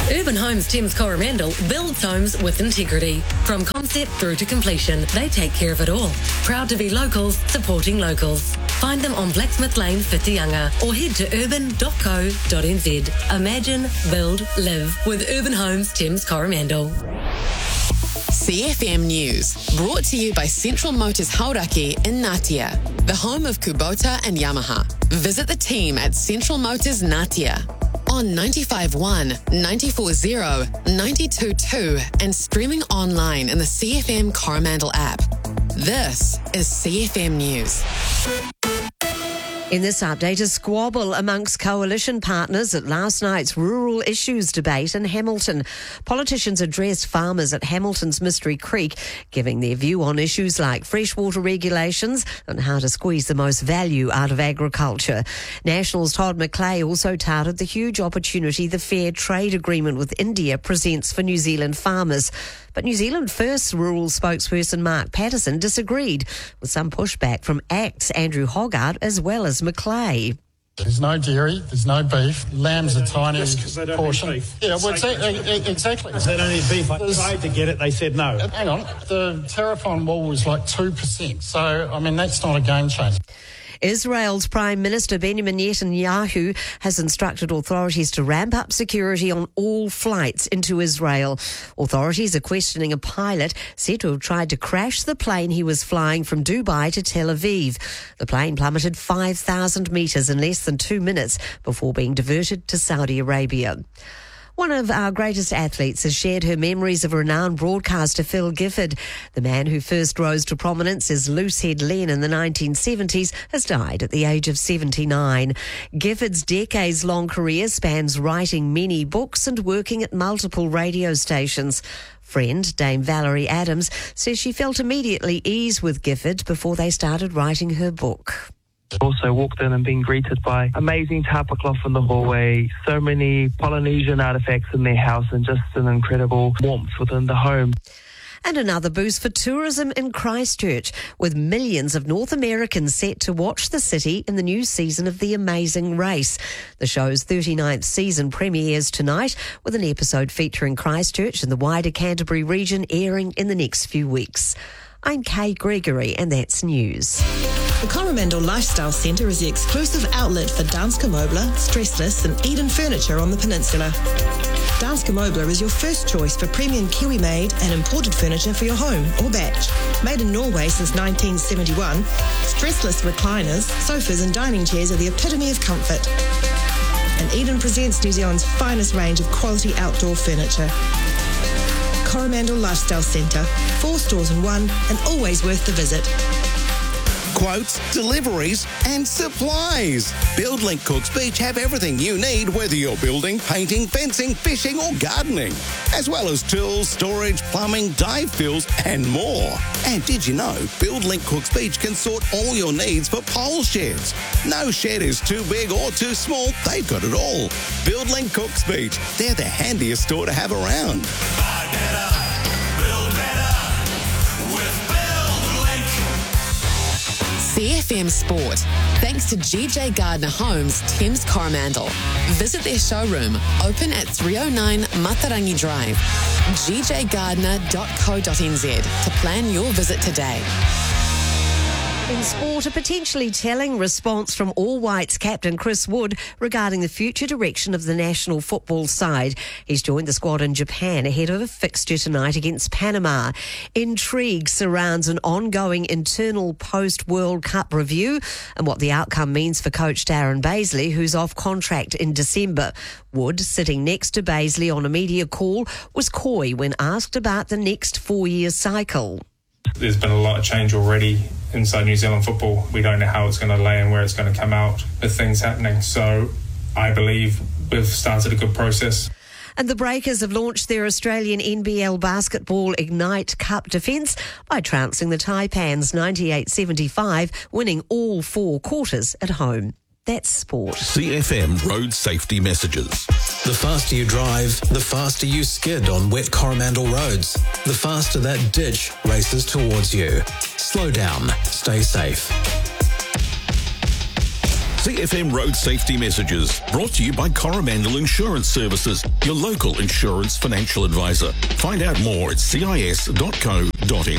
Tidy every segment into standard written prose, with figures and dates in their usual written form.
Urban Homes Thames Coromandel builds homes with integrity. From concept through to completion, they take care of it all. Proud to be locals, supporting locals. Find them on Blacksmith Lane, Whitianga, or head to urban.co.nz. Imagine, build, live with Urban Homes Thames Coromandel. CFM News, brought to you by Central Motors Hauraki in Ngatea, the home of Kubota and Yamaha. Visit the team at Central Motors Ngatea on 95.1, 94.0, 92.2 and streaming online in the CFM Coromandel app. This is CFM News. In this update, a squabble amongst coalition partners at last night's rural issues debate in Hamilton. Politicians addressed farmers at Hamilton's Mystery Creek, giving their view on issues like freshwater regulations and how to squeeze the most value out of agriculture. National's Todd McClay also touted the huge opportunity the Fair Trade Agreement with India presents for New Zealand farmers. But New Zealand First rural spokesperson Mark Patterson disagreed, with some pushback from ACT's Andrew Hoggart as well as McClay. There's no dairy, there's no beef. Lamb's a tiny portion. Yeah, well, exactly. They don't need beef. I tried to get it, they said no. Hang on, the tariff on wool was like 2%. So, I mean, that's not a game changer. Israel's Prime Minister Benjamin Netanyahu has instructed authorities to ramp up security on all flights into Israel. Authorities are questioning a pilot said to have tried to crash the plane he was flying from Dubai to Tel Aviv. The plane plummeted 5,000 metres in less than 2 minutes before being diverted to Saudi Arabia. One of our greatest athletes has shared her memories of renowned broadcaster Phil Gifford. The man who first rose to prominence as Loosehead Len in the 1970s has died at the age of 79. Gifford's decades-long career spans writing many books and working at multiple radio stations. Friend Dame Valerie Adams says she felt immediately ease with Gifford before they started writing her book. Also walked in and been greeted by amazing tapa cloth in the hallway, so many Polynesian artefacts in their house and just an incredible warmth within the home. And another boost for tourism in Christchurch, with millions of North Americans set to watch the city in the new season of The Amazing Race. The show's 39th season premieres tonight, with an episode featuring Christchurch and the wider Canterbury region airing in the next few weeks. I'm Kay Gregory, and that's news. The Coromandel Lifestyle Centre is the exclusive outlet for Danske Møbler, Stressless and Eden Furniture on the peninsula. Danske Møbler is your first choice for premium Kiwi-made and imported furniture for your home or batch. Made in Norway since 1971, Stressless recliners, sofas and dining chairs are the epitome of comfort. And Eden presents New Zealand's finest range of quality outdoor furniture. Coromandel Lifestyle Centre, 4 stores in one and always worth the visit. Quotes, deliveries and supplies. BuildLink Cooks Beach have everything you need, whether you're building, painting, fencing, fishing or gardening, as well as tools, storage, plumbing, dive fills and more. And did you know BuildLink Cooks Beach can sort all your needs for pole sheds? No shed is too big or too small, they've got it all. BuildLink Cooks Beach, they're the handiest store to have around. Buy better, build better with BuildLink. CFM Sport, thanks to GJ Gardner Homes, Thames Coromandel. Visit their showroom, open at 309 Matarangi Drive, gjgardner.co.nz to plan your visit today. In sport, a potentially telling response from All Whites captain Chris Wood regarding the future direction of the national football side. He's joined the squad in Japan ahead of a fixture tonight against Panama. Intrigue surrounds an ongoing internal post-World Cup review and what the outcome means for coach Darren Bazley, who's off contract in December. Wood, sitting next to Bazley on a media call, was coy when asked about the next 4-year cycle. There's been a lot of change already inside New Zealand football. We don't know how it's going to lay and where it's going to come out with things happening. So I believe we've started a good process. And the Breakers have launched their Australian NBL Basketball Ignite Cup defence by trouncing the Taipans 98-75, winning all 4 quarters at home. That's sport. CFM Road Safety Messages. The faster you drive, the faster you skid on wet Coromandel roads. The faster that ditch races towards you. Slow down. Stay safe. CFM Road Safety Messages. Brought to you by Coromandel Insurance Services, your local insurance financial advisor. Find out more at cis.co.nz.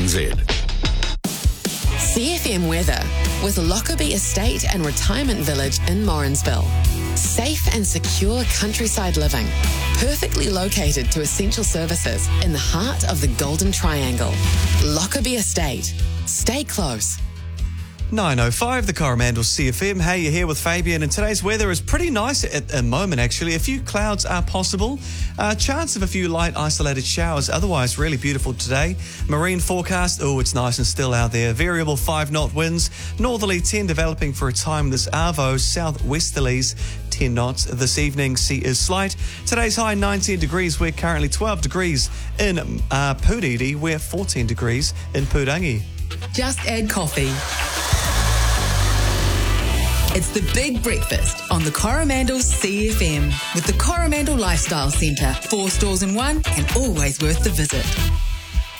CFM weather with Lockerbie Estate and Retirement Village in Morrinsville. Safe and secure countryside living, perfectly located to essential services in the heart of the Golden Triangle. Lockerbie Estate. Stay close. 9:05, the Coromandel CFM. Hey, you're here with Fabian, and today's weather is pretty nice at the moment, actually. A few clouds are possible. Chance of a few light isolated showers. Otherwise, really beautiful today. Marine forecast. Oh, it's nice and still out there. Variable 5-knot winds. Northerly 10 developing for a time this Arvo. Southwesterlies 10 knots. This evening, sea is slight. Today's high 19 degrees. We're currently 12 degrees in Puridi. We're 14 degrees in Purangi. Just add coffee. It's the Big Breakfast on the Coromandel CFM with the Coromandel Lifestyle Centre. 4 stores in one and always worth the visit.